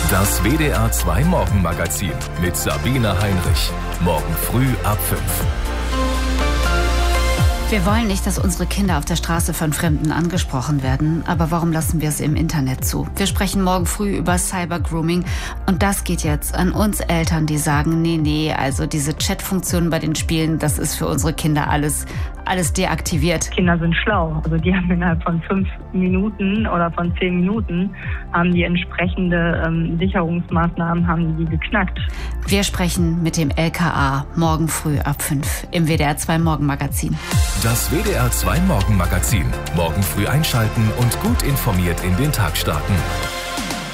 Das WDR 2 Morgenmagazin mit Sabine Heinrich. Morgen früh ab 5. Wir wollen nicht, dass unsere Kinder auf der Straße von Fremden angesprochen werden, aber warum lassen wir es im Internet zu? Wir sprechen morgen früh über Cybergrooming und das geht jetzt an uns Eltern, die sagen, nee, also diese Chatfunktionen bei den Spielen, das ist für unsere Kinder alles deaktiviert. Kinder sind schlau, also die haben innerhalb von 5 Minuten oder von 10 Minuten haben die entsprechende Sicherungsmaßnahmen haben die geknackt. Wir sprechen mit dem LKA morgen früh ab 5 im WDR 2 Morgenmagazin. Das WDR 2 Morgenmagazin. Morgen früh einschalten und gut informiert in den Tag starten.